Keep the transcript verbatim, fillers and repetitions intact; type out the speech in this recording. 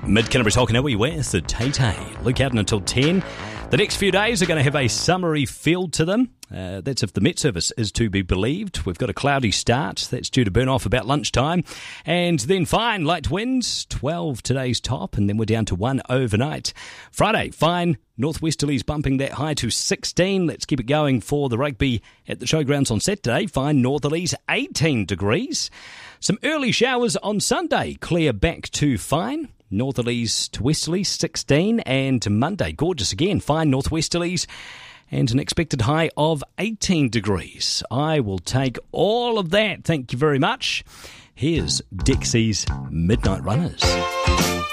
Mid-Canterbury's Hokanui with the Tay-Tay. Look out until ten. The next few days are going to have a summery feel to them. Uh, that's if the Met Service is to be believed. We've got a cloudy start. That's due to burn off about lunchtime. And then fine, light winds, twelve today's top, and then we're down to one overnight. Friday, fine, northwesterlies bumping that high to sixteen. Let's keep it going for the rugby at the showgrounds on Saturday. Fine, northerlies, eighteen degrees. Some early showers on Sunday, clear back to fine. Northerlies to westerlies, sixteen, and Monday, gorgeous again, fine northwesterlies, and an expected high of eighteen degrees. I will take all of that, thank you very much. Here's Dexy's Midnight Runners.